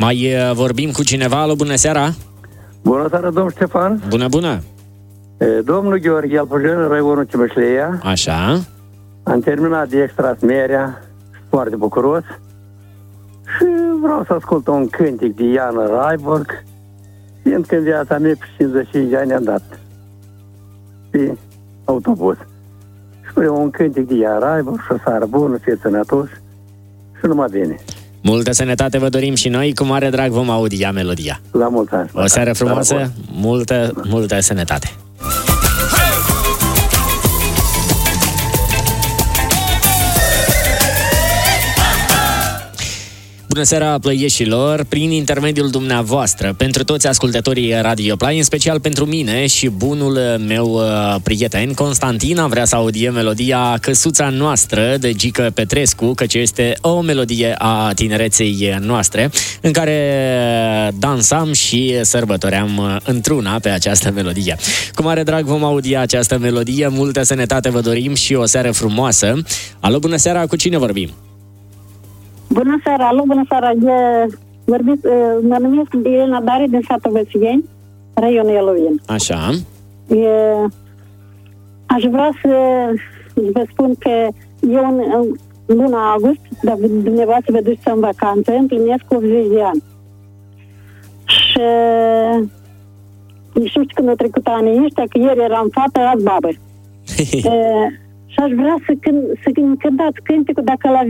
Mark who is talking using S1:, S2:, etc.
S1: Mai vorbim cu cineva? Alo, bună seara!
S2: Bună seara, domnul Ștefan!
S1: Bună, bună!
S2: Domnul Gheorghe Alpujen, Raionul Cimeșleia.
S1: Așa.
S2: Am terminat de extras merea, foarte bucuros. Și vreau să ascult un cântic de Iana Raiborg, fiindcă în viața mea pe 55 de ani am dat pe autobuz. Și vreau un cântic de Iana Raiborg și o seară bună, fiți sănătoși și numai bine.
S1: Multă sănătate vă dorim și noi, cu mare drag vom audia melodia.
S2: La mulți ani.
S1: O seară frumoasă, multă sănătate. Bună seara, plăieșilor! Prin intermediul dumneavoastră, pentru toți ascultătorii Radio Play, în special pentru mine și bunul meu prieten, Constantina, vrea să audie melodia Căsuța noastră de Gică Petrescu, căci este o melodie a tinereței noastre, în care dansam și sărbătoream într-una pe această melodie. Cu mare drag vom audia această melodie, multă sănătate vă dorim și o seară frumoasă. Alo, bună seara, cu cine vorbim?
S3: Bună seara, alo, bună seara. Mă numesc Elena Dare din satul Vățigeni, raionul Elovin.
S1: Așa.
S3: Aș vrea să vă spun că eu în luna august, dar dumneavoastră vă duceți în vacanță, împlinesc 80 de ani. Și nu știu când au trecut anii ăștia, că ieri eram fată, azi babă. Și aș vrea să cântați cânticul, dacă l